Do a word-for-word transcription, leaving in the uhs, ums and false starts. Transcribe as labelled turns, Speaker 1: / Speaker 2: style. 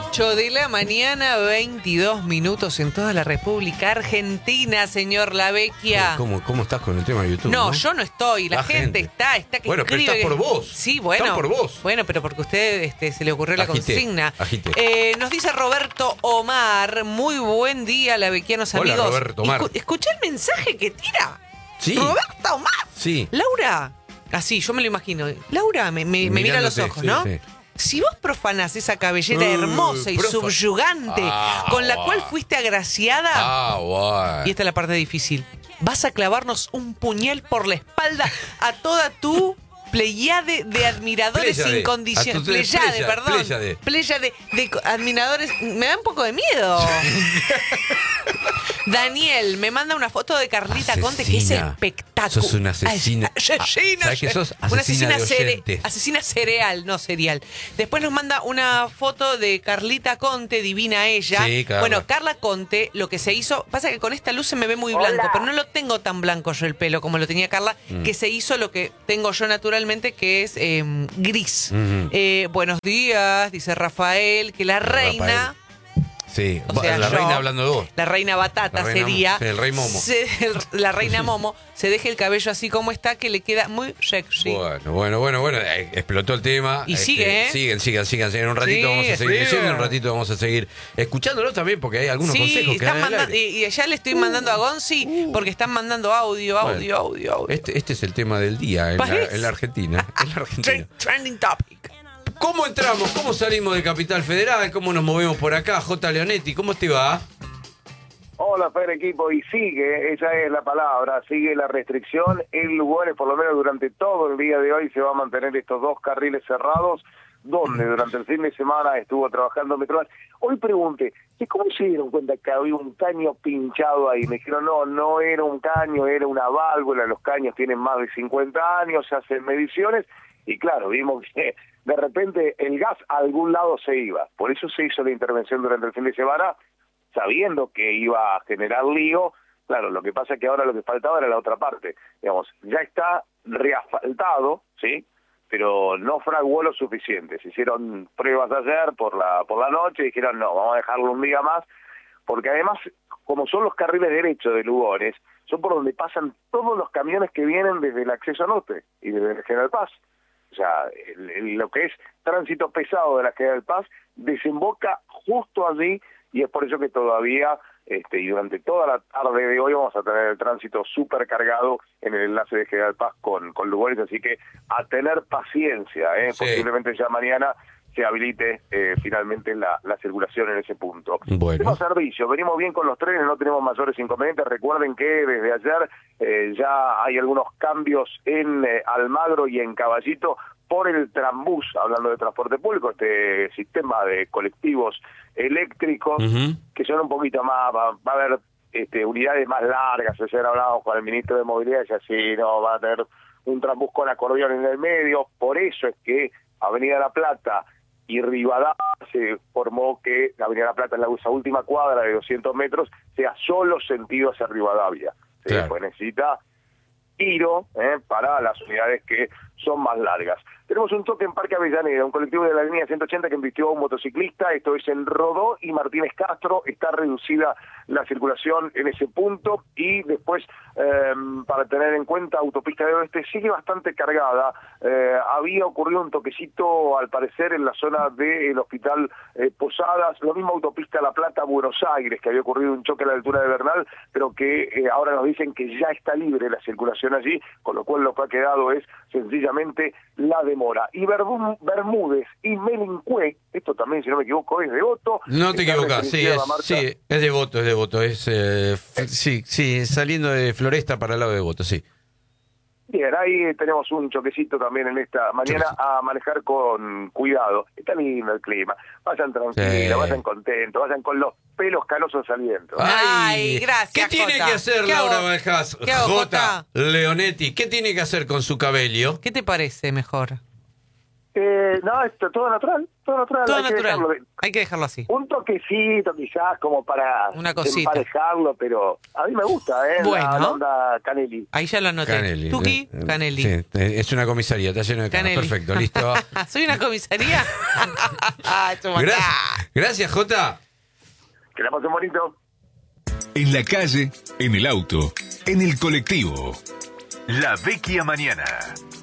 Speaker 1: ocho de la mañana, veintidós minutos en toda la República Argentina, señor Lavecchia.
Speaker 2: ¿Cómo, cómo estás con el tema de YouTube?
Speaker 1: No,
Speaker 2: no,
Speaker 1: yo no estoy. La,
Speaker 2: la
Speaker 1: gente,
Speaker 2: gente
Speaker 1: está, está que
Speaker 2: bueno,
Speaker 1: escribe.
Speaker 2: pero está por vos.
Speaker 1: Sí, bueno.
Speaker 2: Está por vos.
Speaker 1: Bueno, pero porque a usted este, se le ocurrió la
Speaker 2: Agité,
Speaker 1: consigna.
Speaker 2: agité.
Speaker 1: Eh, nos dice Roberto Omar. Muy buen día, Lavecchianos
Speaker 2: Hola,
Speaker 1: amigos.
Speaker 2: Roberto Omar.
Speaker 1: Escu- ¿Escuché el mensaje que tira?
Speaker 2: Sí.
Speaker 1: Roberto Omar.
Speaker 2: Sí.
Speaker 1: Laura. Así, yo me lo imagino. Laura me, me, me mira a los
Speaker 2: Mirándote,
Speaker 1: ojos,
Speaker 2: sí,
Speaker 1: ¿no?
Speaker 2: sí.
Speaker 1: Si vos profanás esa cabellera
Speaker 2: Uh,
Speaker 1: hermosa y
Speaker 2: profa-
Speaker 1: subyugante
Speaker 2: Ah,
Speaker 1: con la
Speaker 2: guau.
Speaker 1: cual fuiste agraciada,
Speaker 2: Ah, guay.
Speaker 1: y esta es la parte difícil, vas a clavarnos un puñal por la espalda a toda tu pleyade de admiradores
Speaker 2: Pléyade.
Speaker 1: incondicionales.
Speaker 2: A tu-
Speaker 1: Pléyade,
Speaker 2: pléyade,
Speaker 1: perdón.
Speaker 2: pléyade.
Speaker 1: Pléyade de co- admiradores. Me da un poco de miedo. Daniel me manda una foto de Carlita
Speaker 2: Asesina.
Speaker 1: Conte que es espectacular.
Speaker 2: Sos una asesina.
Speaker 1: Asesina.
Speaker 2: ¿Sabés que sos
Speaker 1: Una
Speaker 2: asesina de
Speaker 1: cere-
Speaker 2: oyentes?
Speaker 1: asesina cereal, no cereal. Después nos manda una foto de Carlita Conte, divina ella.
Speaker 2: Sí, Carla.
Speaker 1: Bueno, Carla Conte, lo que se hizo, pasa que con esta luz se me ve muy blanco,
Speaker 3: Hola.
Speaker 1: pero no lo tengo tan blanco yo el pelo como lo tenía Carla,
Speaker 2: Mm.
Speaker 1: que se hizo lo que tengo yo naturalmente, que es eh, gris.
Speaker 2: Ujú.
Speaker 1: Eh, buenos días, dice Rafael, que la reina...
Speaker 2: Sí,
Speaker 1: O sea,
Speaker 2: la
Speaker 1: yo,
Speaker 2: reina hablando de vos.
Speaker 1: La reina Batata
Speaker 2: La reina-
Speaker 1: sería.
Speaker 2: sí, el rey Momo.
Speaker 1: se- el- la reina Momo se deje el cabello así como está, que le queda muy sexy.
Speaker 2: Bueno, bueno, bueno, bueno, eh, explotó el tema.
Speaker 1: Y sigue, ¿eh?
Speaker 2: Siguen, sigan, sigan, sigan. En un ratito
Speaker 1: Sigue,
Speaker 2: vamos a seguir
Speaker 1: sigue.
Speaker 2: leyendo, en un ratito vamos a seguir escuchándolo también, porque hay algunos
Speaker 1: Sí,
Speaker 2: consejos que
Speaker 1: están
Speaker 2: dan al
Speaker 1: mandando,
Speaker 2: aire.
Speaker 1: y, y ya le estoy mandando a Gonzi porque están mandando audio, audio,
Speaker 2: Bueno,
Speaker 1: audio, audio.
Speaker 2: Este, este es el tema del día en, la,
Speaker 1: Parece.
Speaker 2: en la Argentina. En la Argentina.
Speaker 1: Trend- trending topic.
Speaker 2: ¿Cómo entramos? ¿Cómo salimos de Capital Federal? ¿Cómo nos movemos por acá? J. Leonetti, ¿cómo te va?
Speaker 3: Hola, Fer equipo, y sigue, esa es la palabra, sigue la restricción en lugares, por lo menos durante todo el día de hoy se va a mantener estos dos carriles cerrados, donde durante el fin de semana estuvo trabajando Metrogas. Hoy pregunté, ¿y cómo se dieron cuenta que había un caño pinchado ahí? Me dijeron, no, no era un caño, era una válvula, los caños tienen más de cincuenta años, se hacen mediciones, y claro, vimos que de repente el gas a algún lado se iba, por eso se hizo la intervención durante el fin de semana, sabiendo que iba a generar lío. Claro, lo que pasa es que ahora lo que faltaba era la otra parte, digamos, ya está reasfaltado, ¿sí?, pero no fraguó lo suficiente. Se hicieron pruebas ayer por la por la noche y dijeron, no, vamos a dejarlo un día más, porque además, como son los carriles derechos de Lugones, son por donde pasan todos los camiones que vienen desde el acceso norte y desde el General Paz. O sea, el, el, lo que es tránsito pesado de la General Paz desemboca justo allí, y es por eso que todavía, este, y durante toda la tarde de hoy vamos a tener el tránsito súper cargado en el enlace de General Paz con, con Lugones, así que a tener paciencia, ¿eh?
Speaker 2: Sí.
Speaker 3: Posiblemente ya mañana se habilite eh, finalmente la, la circulación en ese punto.
Speaker 2: Bueno.
Speaker 3: Tenemos servicio, venimos bien con los trenes, no tenemos mayores inconvenientes. Recuerden que desde ayer eh, ya hay algunos cambios en eh, Almagro y en Caballito por el Trambús, hablando de transporte público, este sistema de colectivos eléctricos,
Speaker 2: Ujú.
Speaker 3: que son un poquito más, va, va a haber este, unidades más largas. Ayer hablábamos con el ministro de Movilidad y así, no, va a tener un Trambús con acordeón en el medio. Por eso es que Avenida La Plata y Rivadavia se formó que la Avenida La Plata, en la esa última cuadra de doscientos metros, sea solo sentido hacia Rivadavia. ¿Sí?
Speaker 2: Claro.
Speaker 3: Pues necesita tiro ¿eh? para las unidades que son más largas. Tenemos un toque en Parque Avellaneda, un colectivo de la línea ciento ochenta que embistió a un motociclista, esto es en Rodó y Martínez Castro, está reducida la circulación en ese punto, y después, eh, para tener en cuenta, Autopista del Oeste sigue bastante cargada. Eh, había ocurrido un toquecito, al parecer, en la zona del Hospital eh, Posadas, lo mismo Autopista La Plata, Buenos Aires, que había ocurrido un choque a la altura de Bernal, pero que eh, ahora nos dicen que ya está libre la circulación allí, con lo cual lo que ha quedado es sencillamente la demora. Y Bermú- Bermúdez y Melincue, esto también, si no me equivoco, es de Voto.
Speaker 2: No te
Speaker 3: está
Speaker 2: equivocas, sí
Speaker 3: restringida
Speaker 2: es,
Speaker 3: la marcha.
Speaker 2: sí, es de voto, es de voto. Es, eh, f- sí, sí, saliendo de Floresta para el lado de voto, sí.
Speaker 3: Bien, ahí tenemos un choquecito también en esta mañana,
Speaker 2: Choquecito.
Speaker 3: a manejar con cuidado. Está lindo el clima, vayan tranquilos,
Speaker 2: Sí.
Speaker 3: vayan contentos, vayan con los pelos canosos al viento.
Speaker 1: Ay, gracias,
Speaker 2: ¿Qué tiene
Speaker 1: Jota.
Speaker 2: que hacer
Speaker 1: ¿Qué
Speaker 2: Laura
Speaker 1: hago?
Speaker 2: Valjas?
Speaker 1: ¿Qué hago,
Speaker 2: J.
Speaker 1: Jota?
Speaker 2: Leonetti, ¿qué tiene que hacer con su cabello?
Speaker 1: ¿Qué te parece mejor?
Speaker 3: Eh, no, esto todo natural, todo natural.
Speaker 1: Todo
Speaker 3: hay que
Speaker 1: natural.
Speaker 3: dejarlo de-
Speaker 1: Hay que dejarlo así.
Speaker 3: Un toquecito quizás como para
Speaker 1: Una cosita.
Speaker 3: emparejarlo, pero a mí me gusta, ¿eh?
Speaker 1: Bueno.
Speaker 3: La, la onda Canelli.
Speaker 1: Ahí ya lo anoté.
Speaker 2: Canelli.
Speaker 1: Tuki,
Speaker 2: Eh,
Speaker 1: Canelli.
Speaker 2: Sí, eh, es una comisaría, está lleno de canas.
Speaker 1: Canelli.
Speaker 2: Perfecto, listo.
Speaker 1: ¿Soy una comisaría? Es un
Speaker 2: Gracias,
Speaker 1: bacán.
Speaker 2: Gracias, Jota.
Speaker 3: Que la pasen bonito.
Speaker 4: En la calle, en el auto, en el colectivo. La Vecchia Mañana.